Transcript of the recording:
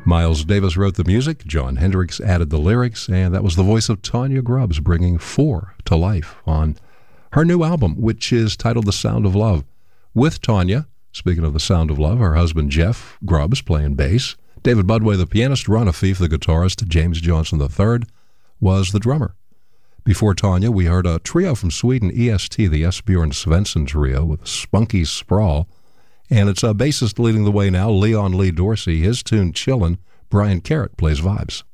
Miles Davis wrote the music, Jon Hendricks added the lyrics, and that was the voice of Tanya Grubbs bringing Four to life on her new album, which is titled The Sound of Love. With Tanya, speaking of The Sound of Love, her husband Jeff Grubbs playing bass, David Budway the pianist, Ron Afif the guitarist, James Johnson III was the drummer. Before Tanya, we heard a trio from Sweden, EST, the Esbjörn Svensson Trio, with Spunky Sprawl. And it's a bassist leading the way now, Leon Lee Dorsey. His tune, Chillin', Brian Carrott plays vibes.